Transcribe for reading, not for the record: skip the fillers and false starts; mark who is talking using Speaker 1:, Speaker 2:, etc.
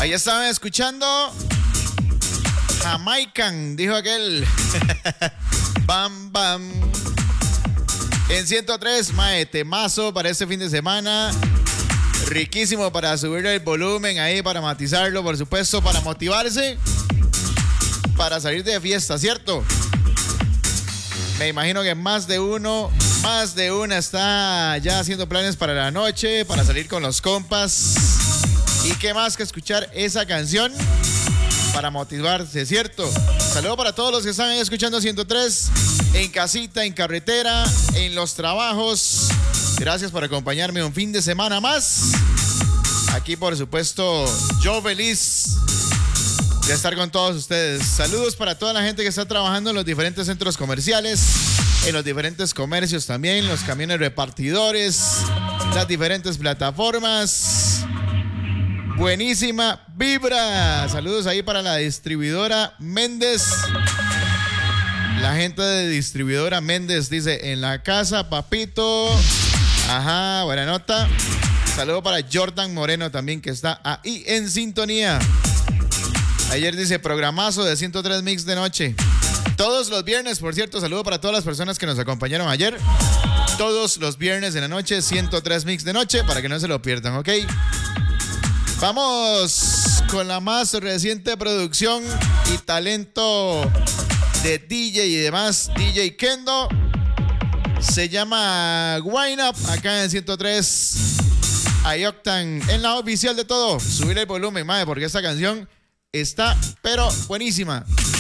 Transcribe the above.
Speaker 1: Ahí estaban escuchando Jamaican, dijo aquel. Bam, bam. En 103, mae, temazo para este fin de semana. Riquísimo para subirle el volumen ahí, para matizarlo, por supuesto, para motivarse, para salir de fiesta, ¿cierto? Me imagino que más de una está ya haciendo planes para la noche, para salir con los compas. Y qué más que escuchar esa canción para motivarse, ¿cierto? Saludo para todos los que están ahí escuchando 103, en casita, en carretera, en los trabajos. Gracias por acompañarme un fin de semana más. Aquí, por supuesto, yo feliz de estar con todos ustedes. Saludos para toda la gente que está trabajando en los diferentes centros comerciales, en los diferentes comercios también, los camiones repartidores, las diferentes plataformas. Buenísima vibra. Saludos ahí para la distribuidora Méndez. La gente de distribuidora Méndez dice, en la casa, papito. Ajá, buena nota. Saludo para Jordan Moreno también, que está ahí en sintonía. Ayer dice, programazo de 103 Mix de noche. Todos los viernes, por cierto, saludo para todas las personas que nos acompañaron ayer. Todos los viernes de la noche, 103 Mix de noche, para que no se lo pierdan, ¿ok? Vamos con la más reciente producción y talento de DJ y demás. DJ Kendo. Se llama Wine Up, acá en 103. Ayoctan, en la oficial de todo. Subir el volumen, madre, porque esta canción está, pero buenísima.